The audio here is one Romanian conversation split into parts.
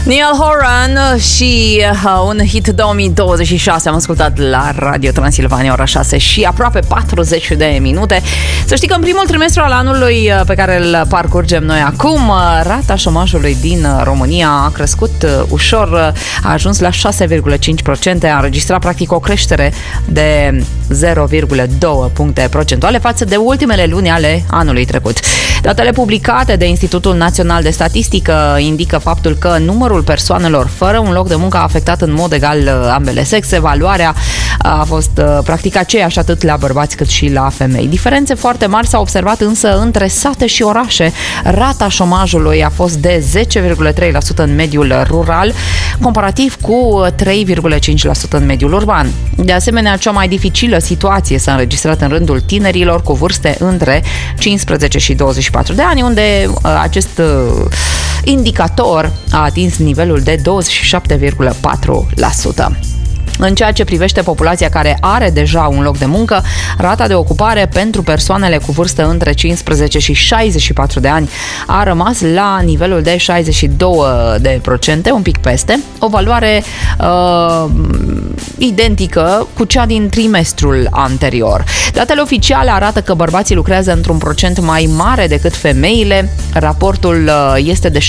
Neil Horan și un hit 2026 am ascultat la Radio Transilvania, ora 6 și aproape 40 de minute. Să știi că în primul trimestru al anului pe care îl parcurgem noi acum, rata șomajului din România a crescut ușor, a ajuns la 6,5%, a înregistrat practic o creștere de 0,2 puncte procentuale față de ultimele luni ale anului trecut. Datele publicate de Institutul Național de Statistică indică faptul că numărul persoanelor fără un loc de muncă a afectat în mod egal ambele sexe. Valoarea a fost practic aceeași atât la bărbați cât și la femei. Diferențe foarte mari s-au observat însă între sate și orașe. Rata șomajului a fost de 10,3% în mediul rural, comparativ cu 3,5% în mediul urban. De asemenea, cea mai dificilă situație s-a înregistrat în rândul tinerilor cu vârste între 15 și 24 de ani, unde acest indicator a atins nivelul de 27,4%. În ceea ce privește populația care are deja un loc de muncă, rata de ocupare pentru persoanele cu vârstă între 15 și 64 de ani a rămas la nivelul de 62%, un pic peste, o valoare identică cu cea din trimestrul anterior. Datele oficiale arată că bărbații lucrează într-un procent mai mare decât femeile. Raportul este de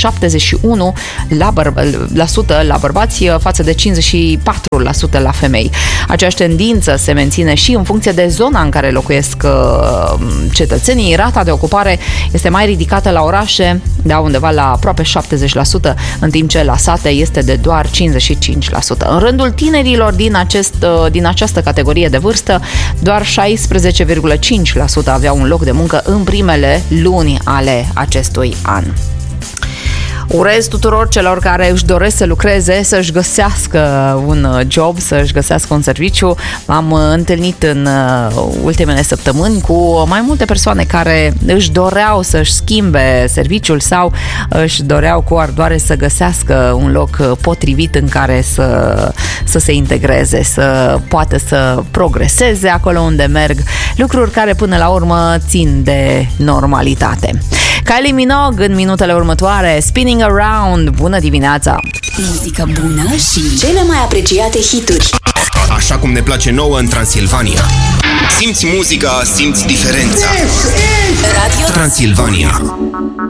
71% la bărbați față de 54% la femei. Aceeași tendință se menține și în funcție de zona în care locuiesc cetățenii. Rata de ocupare este mai ridicată la orașe, undeva la aproape 70%, în timp ce la sate este de doar 55%. În rândul tinerilor din această categorie de vârstă, doar 16,5% aveau un loc de muncă în primele luni ale acestui an. Urez tuturor celor care își doresc să lucreze, să-și găsească un job, să-și găsească un serviciu. M-am întâlnit în ultimele săptămâni cu mai multe persoane care își doreau să-și schimbe serviciul sau își doreau cu ardoare să găsească un loc potrivit în care să se integreze, să poată să progreseze acolo unde merg, lucruri care până la urmă țin de normalitate. Kylie Minogue în minutele următoare, Spinning Around. Bună dimineața! Muzică bună și cele mai apreciate hituri. Așa cum ne place nouă în Transilvania. Simți muzica, simți diferența. Radio Transilvania.